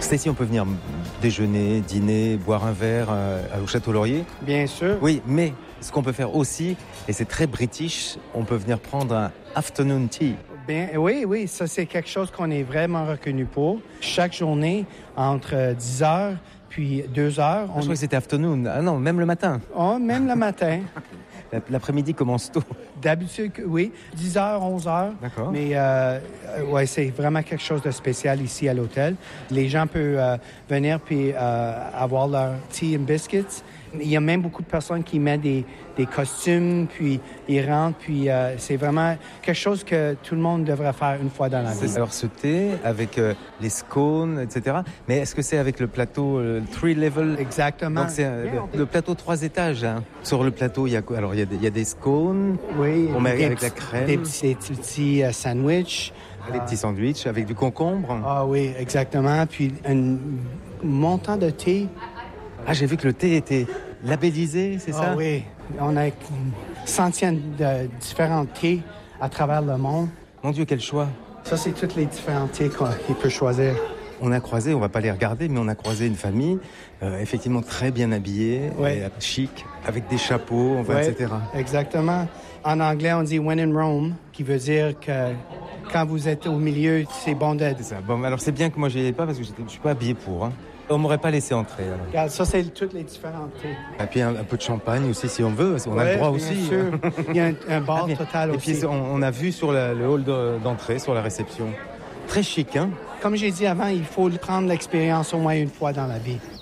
Stacy, on peut venir déjeuner, dîner, boire un verre au Château Laurier. Bien sûr. Oui, mais ce qu'on peut faire aussi, et c'est très british, on peut venir prendre un afternoon tea. Bien, oui, ça c'est quelque chose qu'on est vraiment reconnu pour. Chaque journée, entre 10h puis 2h. Je crois que c'était afternoon. Ah non, même le matin. Oh, même le matin. L'après-midi commence tôt. D'habitude, oui, 10h, 11h. D'accord. Mais ouais, c'est vraiment quelque chose de spécial ici à l'hôtel. Les gens peuvent venir puis avoir leur tea and biscuits. Il y a même beaucoup de personnes qui mettent des costumes, puis ils rentrent, puis c'est vraiment quelque chose que tout le monde devrait faire une fois dans la vie. Alors ce thé avec les scones, etc. Mais est-ce que c'est avec le plateau 3 level? Exactement. Donc c'est le plateau 3 étages. Hein. Sur le plateau, il y a des scones. Oui. On met avec la crème. Des petits sandwichs. Des petits sandwichs avec du concombre. Ah oui, exactement. Puis un montant de thé. Ah, j'ai vu que le thé était labellisé, c'est ça? Ah oui, on a une centaine de différents thés à travers le monde. Mon Dieu, quel choix! Ça, c'est tous les différents thés qu'il peut choisir. On a croisé, on va pas les regarder, mais on a croisé une famille effectivement très bien habillée, chic, avec des chapeaux, etc. Exactement. En anglais, on dit « when in Rome », qui veut dire que quand vous êtes au milieu, c'est bon d'être. C'est ça. Bon, alors c'est bien que moi j'y aille pas parce que je suis pas habillé pour. Hein. On m'aurait pas laissé entrer. Alors. Regarde, ça, c'est toutes les différentes thés. Et puis un peu de champagne aussi, si on veut. On a le droit aussi. Bien sûr. Il y a un bar total aussi. Et puis on a vu sur le hall d'entrée, sur la réception. Très chic, hein? Comme j'ai dit avant, il faut prendre l'expérience au moins une fois dans la vie.